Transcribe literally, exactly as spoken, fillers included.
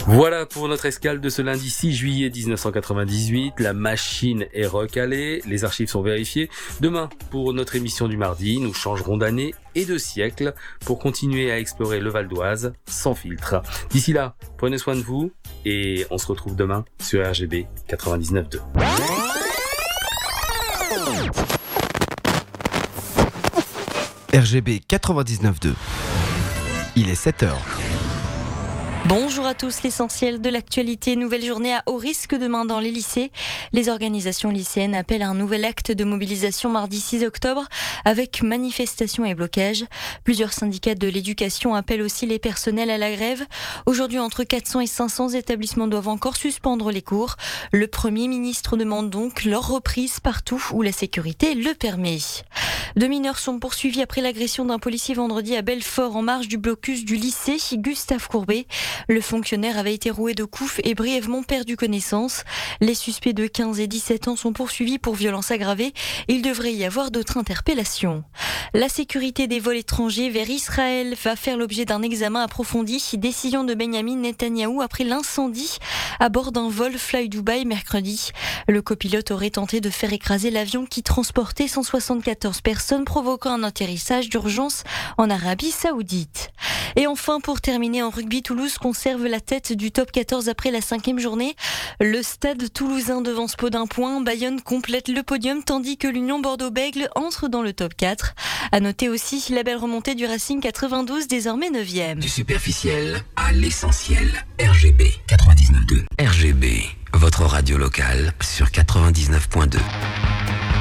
Voilà pour notre escale de ce lundi six juillet dix-neuf cent quatre-vingt-dix-huit. La machine est recalée, les archives sont vérifiées. Demain, pour notre émission du mardi, nous changerons d'année et de siècle pour continuer à explorer le Val d'Oise sans filtre. D'ici là, prenez soin de vous et on se retrouve demain sur R G B quatre-vingt-dix-neuf deux. R G B quatre-vingt-dix-neuf deux. Il est sept heures. Bonjour à tous, l'essentiel de l'actualité. Nouvelle journée à haut risque demain dans les lycées. Les organisations lycéennes appellent à un nouvel acte de mobilisation mardi six octobre avec manifestation et blocage. Plusieurs syndicats de l'éducation appellent aussi les personnels à la grève. Aujourd'hui, entre quatre cents et cinq cents établissements doivent encore suspendre les cours. Le Premier ministre demande donc leur reprise partout où la sécurité le permet. Deux mineurs sont poursuivis après l'agression d'un policier vendredi à Belfort en marge du blocus du lycée Gustave Courbet. Le fonctionnaire avait été roué de coups et brièvement perdu connaissance. Les suspects de quinze et dix-sept ans sont poursuivis pour violence aggravée. Il devrait y avoir d'autres interpellations. La sécurité des vols étrangers vers Israël va faire l'objet d'un examen approfondi. Décision de Benjamin Netanyahou après l'incendie à bord d'un vol Fly Dubai mercredi. Le copilote aurait tenté de faire écraser l'avion qui transportait cent soixante-quatorze personnes, provoquant un atterrissage d'urgence en Arabie Saoudite. Et enfin, pour terminer en rugby, Toulouse conserve la tête du top quatorze après la cinquième journée. Le stade toulousain devance Pau d'un point. Bayonne complète le podium tandis que l'Union Bordeaux-Bègles entre dans le top quatre. À noter aussi la belle remontée du Racing quatre-vingt-douze, désormais neuvième. Du superficiel à l'essentiel. R G B quatre-vingt-dix-neuf deux. R G B, votre radio locale sur quatre-vingt-dix-neuf point deux.